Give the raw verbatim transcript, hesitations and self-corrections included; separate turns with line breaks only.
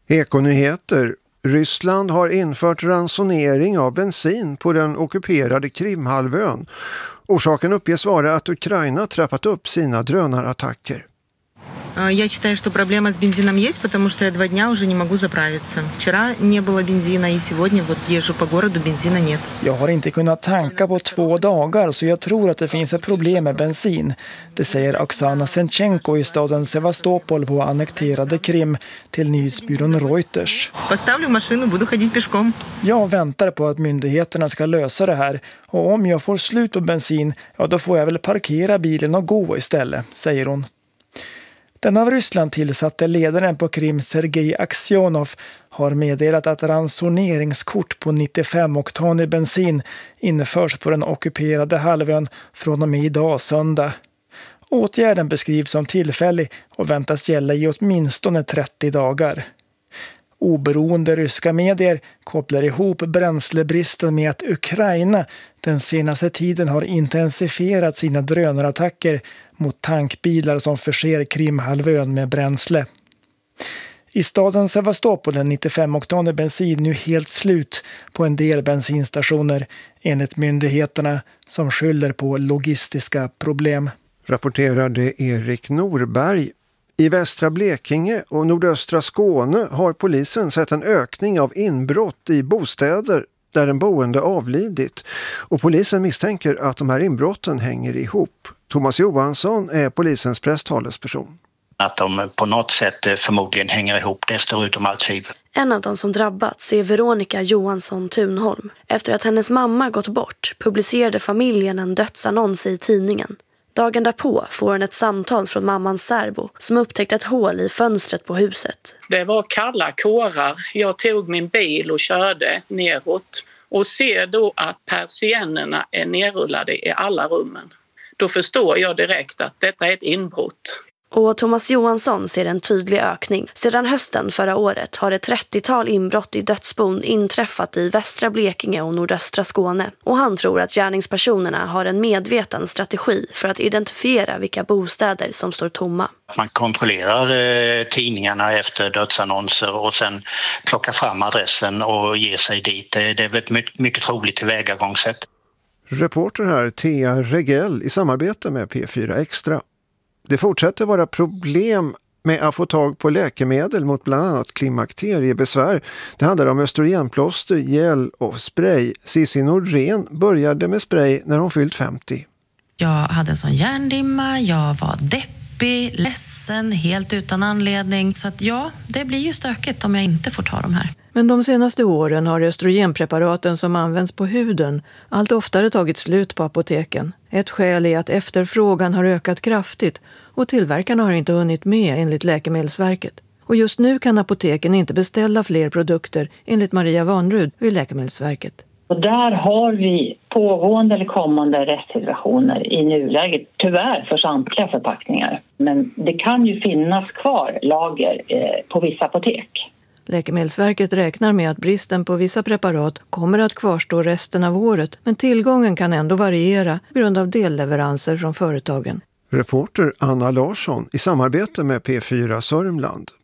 Ekonyheter. Ryssland har infört ransonering av bensin på den ockuperade Krimhalvön. Orsaken uppges vara att Ukraina trappat upp sina drönarattacker.
Я считаю, что проблема с бензином есть, потому что я два дня уже не могу заправиться. Вчера не было бензина, и сегодня вот езжу по городу, бензина нет.
Jag har inte kunnat tanka på två dagar, så jag tror att det finns ett problem med bensin. Det säger Oksana Senchenko i staden Sevastopol på annekterade Krim till nyhetsbyrån Reuters.
Поставлю машину, буду ходить пешком.
Jag väntar på att myndigheterna ska lösa det här. Och om jag får slut på bensin, ja då får jag väl parkera bilen och gå istället, säger hon. Den av Ryssland tillsatte ledaren på Krim, Sergej Aksionov, har meddelat att ransoneringskort på nittiofem oktanig bensin införs på den ockuperade halvön från och med idag söndag. Åtgärden beskrivs som tillfällig och väntas gälla i åtminstone trettio dagar. Oberoende ryska medier kopplar ihop bränslebristen med att Ukraina den senaste tiden har intensifierat sina drönarattacker mot tankbilar som förser Krimhalvön med bränsle. I staden Sevastopol är nittiofem oktanig bensin nu helt slut på en del bensinstationer enligt myndigheterna som skyller på logistiska problem.
Rapporterade Erik Norberg. I västra Blekinge och nordöstra Skåne har polisen sett en ökning av inbrott i bostäder där en boende avlidit. Och polisen misstänker att de här inbrotten hänger ihop. Thomas Johansson är polisens presstalesperson.
Att de på något sätt förmodligen hänger ihop, det står utom allt tvivel.
En av de som drabbats är Veronica Johansson Thunholm. Efter att hennes mamma gått bort publicerade familjen en dödsannons i tidningen. Dagen därpå får hon ett samtal från mammans särbo som upptäckte ett hål i fönstret på huset.
Det var kalla kårar. Jag tog min bil och körde neråt och ser då att persiennerna är nerrullade i alla rummen. Då förstår jag direkt att detta är ett inbrott.
Och Thomas Johansson ser en tydlig ökning. Sedan hösten förra året har ett trettiotal inbrott i dödsbon inträffat i västra Blekinge och nordöstra Skåne. Och han tror att gärningspersonerna har en medveten strategi för att identifiera vilka bostäder som står tomma.
Man kontrollerar eh, tidningarna efter dödsannonser och sen plockar fram adressen och ger sig dit. Det, det är ett mycket, mycket troligt tillvägagångssätt.
Reporter här Thea Regell i samarbete med P fyra Extra. Det fortsätter vara problem med att få tag på läkemedel mot bland annat klimakteriebesvär. Det handlar om östrogenplåster, gel och spray. Cissi Nordren började med spray när hon fyllt femtio.
Jag hade en sån hjärndimma, jag var deppig, ledsen, helt utan anledning. Så att ja, det blir ju stökigt om jag inte får ta de här.
Men de senaste åren har östrogenpreparaten som används på huden allt oftare tagit slut på apoteken. Ett skäl är att efterfrågan har ökat kraftigt och tillverkarna har inte hunnit med enligt Läkemedelsverket. Och just nu kan apoteken inte beställa fler produkter enligt Maria Vanrud vid Läkemedelsverket.
Och där har vi pågående eller kommande restsituationer i nuläget, tyvärr för samtliga förpackningar. Men det kan ju finnas kvar lager eh, på vissa apotek.
Läkemedelsverket räknar med att bristen på vissa preparat kommer att kvarstå resten av året, men tillgången kan ändå variera på grund av delleveranser från företagen.
Reporter Anna Larsson i samarbete med P fyra Sörmland.